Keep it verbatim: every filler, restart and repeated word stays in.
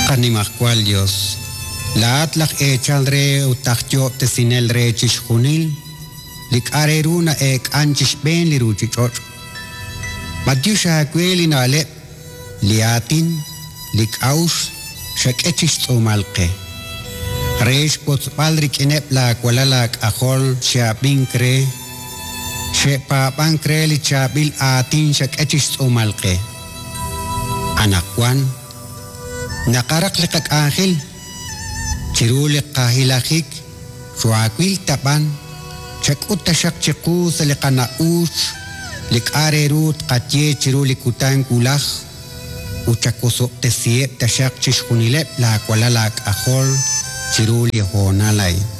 Animacual Dios. La atlach echal re utachyo tesinel re chishunil. Lik areruna ek anchish ben liruchichot. Madiusha kweli na le liatin lik aus shak echish tsumalke. Reish potspalrik inep la kualalak ahol shabin kre. Shepa bankre li chabil atin shak echish tsumalke. Anakwan. Nakarak likak angel, cirulik kahilakik, suakwil tapan, cek utasak ceku selikana us, lik arerut katye cirulik utang kulak, ucak kusuk tesiep tasak cishkunilep la kualalak ahol, ciruli honalay.